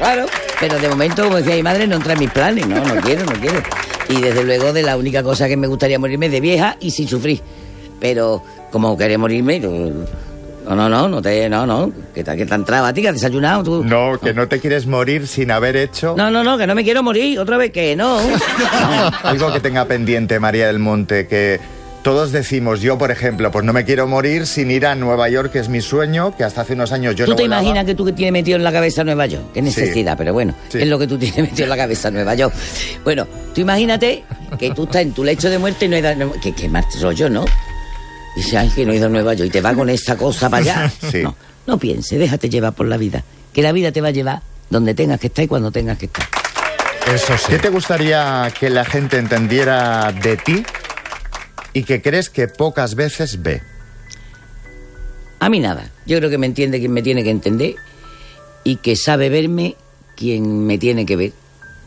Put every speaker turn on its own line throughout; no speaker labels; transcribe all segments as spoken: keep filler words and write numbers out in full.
claro. Pero de momento, como decía mi madre, no entra en mis planes. No, no quiero, no quiero. Y desde luego, de la única cosa que me gustaría morirme es de vieja y sin sufrir. Pero como quería morirme... No, no, no, no te, no, no, que te, que te han entrado a ti, que has desayunado tú.
No, que no te quieres morir sin haber hecho...
No, no, no, que no me quiero morir, otra vez que no. no.
Algo que tenga pendiente, María del Monte, que todos decimos, yo por ejemplo, pues no me quiero morir sin ir a Nueva York, que es mi sueño, que hasta hace unos años yo
¿Tú
no
te
volaba.
imaginas que tú que tienes metido en la cabeza Nueva York? Qué necesidad, sí. Pero bueno, sí. Es lo que tú tienes metido en la cabeza Nueva York. Bueno, tú imagínate que tú estás en tu lecho de muerte y no hay... Da... Que, que más rollo, ¿no? Dice, ay, que no he ido a Nueva York y te va con esa cosa para allá.
Sí.
No, no pienses, déjate llevar por la vida. Que la vida te va a llevar donde tengas que estar y cuando tengas que estar.
Eso sí. ¿Qué te gustaría que la gente entendiera de ti y que crees que pocas veces ve?
A mí nada. Yo creo que me entiende quien me tiene que entender y que sabe verme quien me tiene que ver.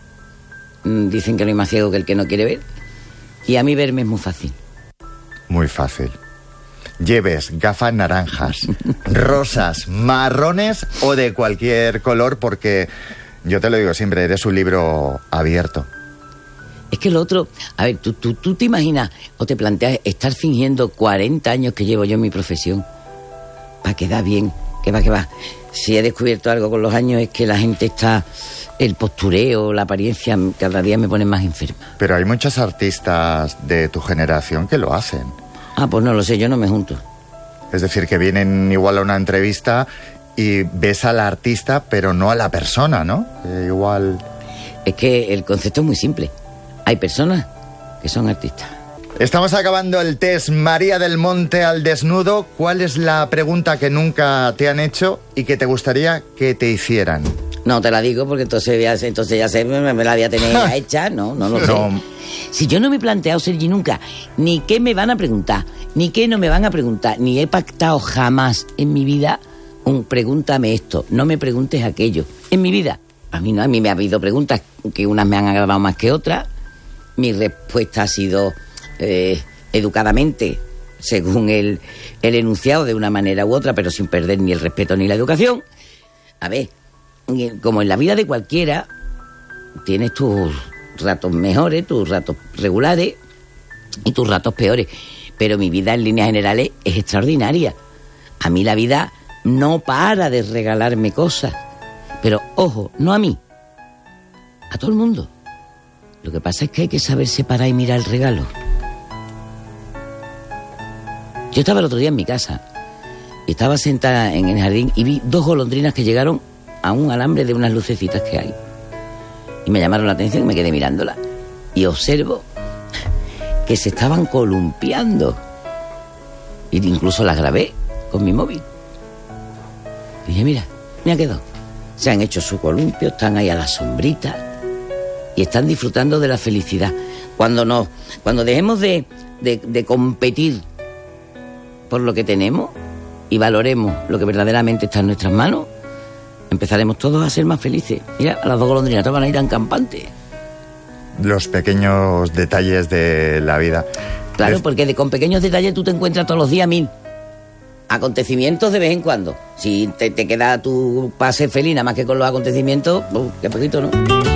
Dicen que no hay más ciego que el que no quiere ver. Y a mí verme es muy fácil.
Muy fácil. Lleves gafas naranjas, rosas, marrones o de cualquier color, porque yo te lo digo siempre, eres un libro abierto.
Es que lo otro, a ver, tú, tú, tú te imaginas o te planteas estar fingiendo cuarenta años que llevo yo en mi profesión para quedar bien, que va, que va. Si he descubierto algo con los años es que la gente está, el postureo, la apariencia, cada día me pone más enferma.
Pero hay muchos artistas de tu generación que lo hacen.
Ah, pues no lo sé, yo no me junto.
Es decir, que vienen igual a una entrevista y ves al artista, pero no a la persona, ¿no? Eh, igual...
Es que el concepto es muy simple. Hay personas que son artistas.
Estamos acabando el test María del Monte al desnudo. ¿Cuál es la pregunta que nunca te han hecho y que te gustaría que te hicieran?
No te la digo porque entonces ya, entonces ya sé, me, me la voy a tener ya hecha. No, no lo sé.
No.
Si yo no me he planteado, Sergi, nunca, ni qué me van a preguntar, ni qué no me van a preguntar, ni he pactado jamás en mi vida un pregúntame esto, no me preguntes aquello. En mi vida, a mí no, a mí me ha habido preguntas que unas me han agradado más que otras. Mi respuesta ha sido eh, educadamente, según el, el enunciado, de una manera u otra, pero sin perder ni el respeto ni la educación. A ver, como en la vida de cualquiera, tienes tus ratos mejores, tus ratos regulares y tus ratos peores. Pero mi vida, en líneas generales, es extraordinaria. A mí la vida no para de regalarme cosas. Pero, ojo, no a mí, a todo el mundo. Lo que pasa es que hay que saber separar y mirar el regalo. Yo estaba el otro día en mi casa y estaba sentada en el jardín y vi dos golondrinas que llegaron a un alambre de unas lucecitas que hay. Y me llamaron la atención y me quedé mirándola. Y observo que se estaban columpiando. E incluso las grabé con mi móvil. Y dije, mira, mira quedó. Se han hecho su columpio, están ahí a la sombrita y están disfrutando de la felicidad. Cuando no, cuando dejemos de, de, de competir por lo que tenemos y valoremos lo que verdaderamente está en nuestras manos, empezaremos todos a ser más felices. Mira, a las dos golondrinas todas van a ir tan campantes.
Los pequeños detalles de la vida.
Claro,
es...
porque de, con pequeños detalles tú te encuentras todos los días mil acontecimientos de vez en cuando. Si te, te queda tu pase feliz nada más que con los acontecimientos, uh, qué poquito, ¿no?